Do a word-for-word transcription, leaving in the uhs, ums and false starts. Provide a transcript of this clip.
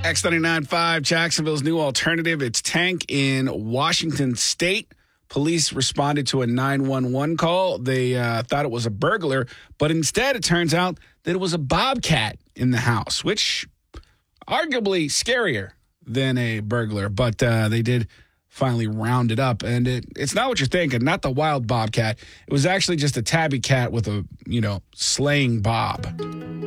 X ninety-nine point five, Jacksonville's new alternative. It's Tank in Washington State. Police responded to a nine one one call. They uh, thought it was a burglar, but instead it turns out that it was a bobcat in the house, which arguably scarier than a burglar. But uh, they did finally round it up, and it, it's not what you're thinking. Not the wild bobcat. It was actually just a tabby cat with a, you know, slaying bob.